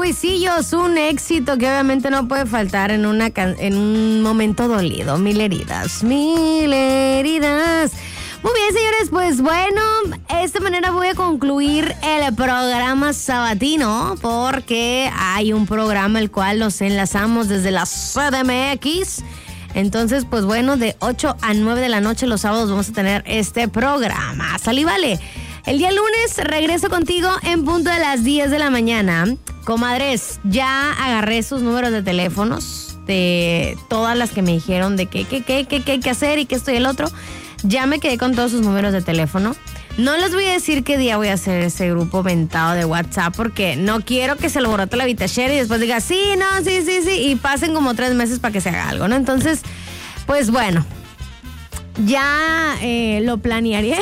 Huesillos, un éxito que obviamente no puede faltar en un momento dolido. Mil heridas. Muy bien, señores, pues bueno, de esta manera voy a concluir el programa sabatino porque hay un programa el cual nos enlazamos desde la CDMX. Entonces, pues bueno, de 8 a 9 de la noche los sábados vamos a tener este programa. Salí, vale. El día lunes regreso contigo en punto de las 10 de la mañana. Comadres, ya agarré sus números de teléfonos de todas las que me dijeron de qué hay que hacer y qué esto y el otro. Ya me quedé con todos sus números de teléfono. No les voy a decir qué día voy a hacer ese grupo mentado de WhatsApp porque no quiero que se alborote la vitachera y después diga sí, y pasen como 3 meses para que se haga algo, ¿no? Entonces, pues bueno, ya lo planearé.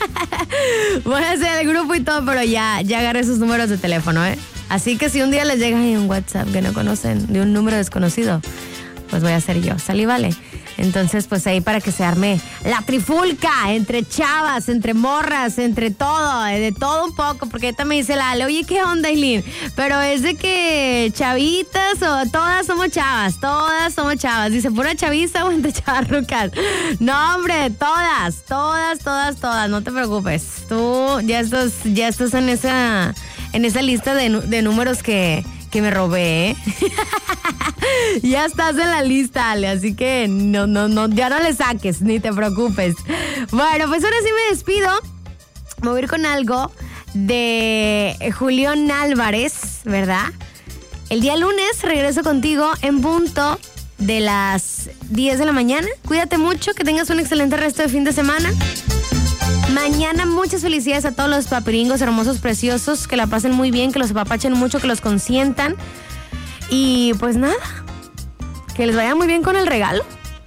Voy a hacer el grupo y todo, pero ya agarré sus números de teléfono, ¿eh? Así que si un día les llega ahí un WhatsApp que no conocen de un número desconocido, pues voy a ser yo. ¿Salí, vale? Entonces, pues ahí para que se arme la trifulca entre chavas, entre morras, entre todo, de todo un poco, porque ahorita me dice la Ale, oye, ¿qué onda, Aileen? Pero es de que chavitas o todas somos chavas. Dice, ¿pura chaviza o entre chavas rucas? No, hombre, todas, no te preocupes. Tú ya estás en esa lista de números que me robé, ¿eh? Ya estás en la lista, Ale, así que no, ya no le saques, ni te preocupes. Bueno, pues ahora sí me despido. Me voy a ir con algo de Julián Álvarez, ¿verdad? El día lunes regreso contigo en punto de las 10 de la mañana. Cuídate mucho, que tengas un excelente resto de fin de semana. Mañana muchas felicidades a todos los papiringos hermosos, preciosos, que la pasen muy bien, que los apapachen mucho, que los consientan. Y pues nada, que les vaya muy bien con el regalo.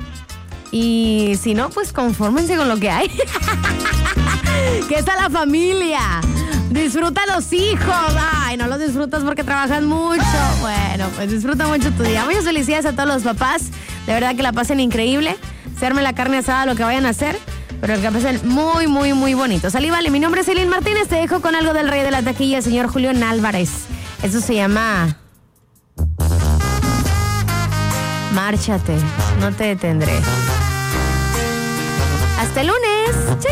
Y si no, pues confórmense con lo que hay. Que está la familia. Disfruta a los hijos. Ay, no los disfrutas porque trabajan mucho. Bueno, pues disfruta mucho tu día. Muchas felicidades a todos los papás. De verdad que la pasen increíble. Se arme la carne asada, lo que vayan a hacer. Pero que pasen muy, muy, muy bonito. Salí, vale. Mi nombre es Aileen Martínez. Te dejo con algo del rey de la taquilla, el señor Julián Álvarez. Eso se llama Márchate. No te detendré. Hasta el lunes.